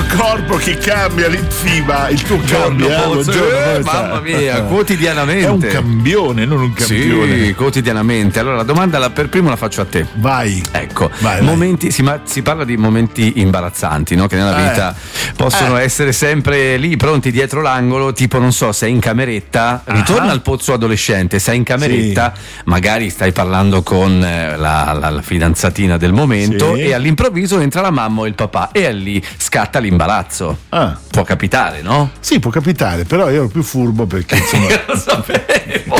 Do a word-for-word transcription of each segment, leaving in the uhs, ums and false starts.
corpo che cambia l'infima, il tuo cambia. Buongiorno, eh, mamma mia, quotidianamente. È un campione, non un campione. Sì, quotidianamente. Allora la domanda la, per primo la faccio a te. Vai. Ecco, vai, momenti, vai. Si, ma, si parla di momenti imbarazzanti, no? Che nella vita eh. possono eh. essere sempre lì, pronti dietro l'angolo, tipo non so, sei in cameretta, ah. ritorna al pozzo adolescente, sei in cameretta, sì. magari stai parlando con la, la, la fidanzatina del momento sì. e all'improvviso entra la mamma o il papà e lì scatta l'imbarazzo. Ah. Può capitare, no? Sì, può capitare, però io ero più furbo perché insomma lo sapevo.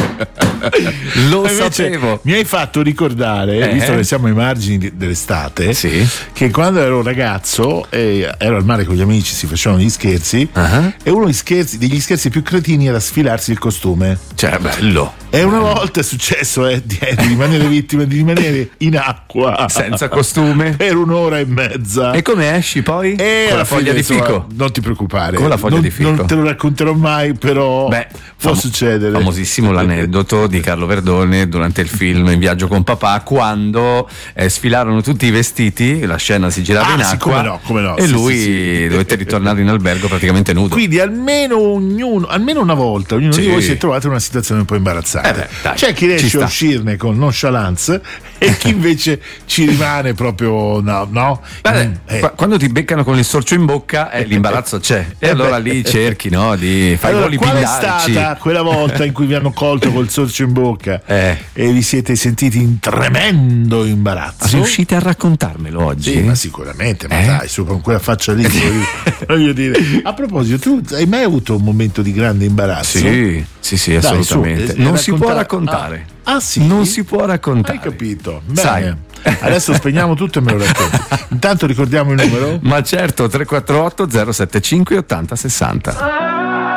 Lo sapevo. Mi hai fatto ricordare, eh. visto che siamo ai margini dell'estate, sì. che quando ero ragazzo e ero al mare con gli amici, si facevano gli scherzi uh-huh. e uno degli scherzi, degli scherzi più cretini era sfilarsi il costume. Cioè, bello. E una volta è successo eh, di, di rimanere vittima di rimanere in acqua senza costume per un'ora e mezza. E come esci poi? E con la foglia di fico. Insomma, non ti preoccupare, con la foglia non, di fico. Non te lo racconterò mai, però Beh, può fam- succedere. Famosissimo l'aneddoto di Carlo Verdone durante il film In viaggio con papà, quando eh, sfilarono tutti i vestiti, la scena si girava ah, in acqua, sì, come no, come no. e sì, lui sì, sì. dovette ritornare in albergo praticamente nudo. Quindi almeno ognuno, almeno una volta ognuno sì. di voi si è trovato in una situazione un po' imbarazzante. Eh beh, dai, c'è chi riesce a uscirne con nonchalance e chi invece ci rimane proprio no, no? Beh, mm, eh. quando ti beccano con il sorcio in bocca eh, l'imbarazzo c'è e eh allora beh. lì cerchi, no, di fare allora, voli qual pindarici. è stata quella volta in cui vi hanno colto col sorcio in bocca eh. e vi siete sentiti in tremendo imbarazzo? Riuscite a raccontarmelo oggi? Sì, ma sicuramente, ma eh? dai, su con quella faccia lì voglio dire. A proposito, tu hai mai avuto un momento di grande imbarazzo? Sì, sì, sì, assolutamente. Dai, su, non racconta- si può raccontare. Ah, ah, sì? Non si può raccontare. Hai capito? Bene. Sai. Adesso spegniamo tutto e me lo racconti. Intanto ricordiamo il numero? Ma certo, tre quattro otto zero sette cinque ottanta sessanta.